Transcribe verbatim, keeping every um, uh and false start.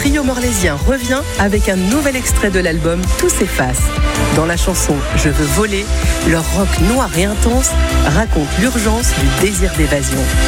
trio morlaisien revient avec un nouvel extrait de l'album Tout s'efface. Dans la chanson Je veux voler, leur rock noir et intense raconte l'urgence du désir d'évasion.